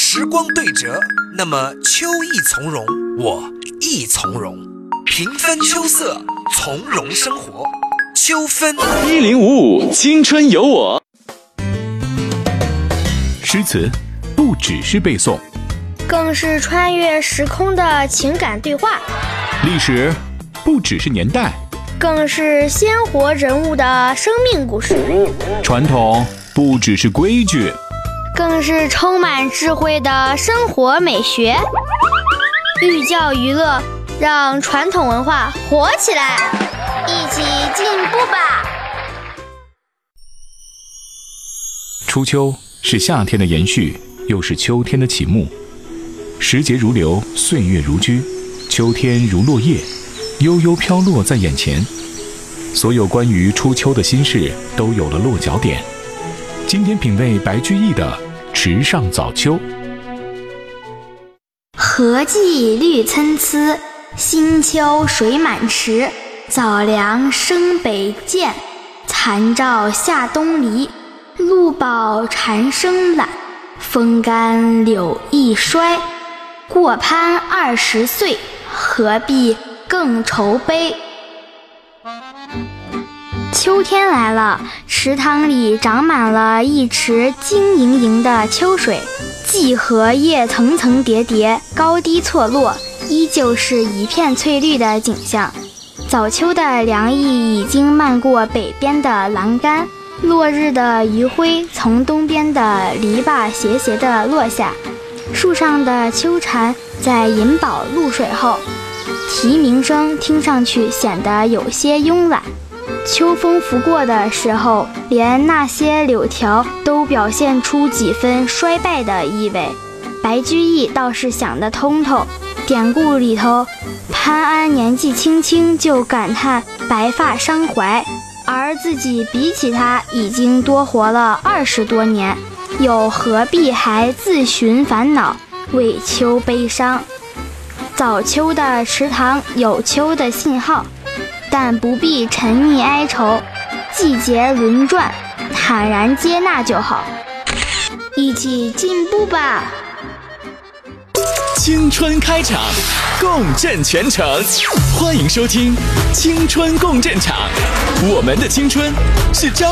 时光对折，那么秋意从容，我亦从容。平分秋色，从容生活。秋分 1055青春有我。 诗词不只是背诵， 更是穿越时空的情感对话； 历史不只是年代， 更是鲜活人物的生命故事； 传统不只是规矩， 更是充满智慧的生活美学。寓教于乐，让传统文化活起来，一起进步吧！ 初秋是夏天的延续，又是秋天的启幕。时节如流，岁月如驹，秋天如落叶，悠悠飘落在眼前。所有关于初秋的心事都有了落脚点。今天品味白居易的《池上早秋》。 荷季绿参差，新秋水满池。早凉生北涧，残照下东篱。露饱蝉声懒，风干柳易衰。过攀20岁，何必更愁悲。秋天来了，池塘里长满了一池晶莹莹的秋水，季荷叶层层叠叠，高低错落，依旧是一片翠绿的景象。早秋的凉意已经漫过北边的栏杆，落日的余晖从东边的篱笆斜斜地落下，树上的秋蝉在饮饱露水后，啼鸣声听上去显得有些慵懒。秋风拂过的时候，连那些柳条都表现出几分衰败的意味。白居易倒是想得通透，典故里头潘安年纪轻轻就感叹白发伤怀，而自己比起他已经多活了20多年，又何必还自寻烦恼，为秋悲伤。早秋的池塘有秋的信号，但不必沉溺哀愁，季节轮转，坦然接纳就好。一起进步吧！ 青春开场，共振全城，欢迎收听青春共振场。我们的青春是朝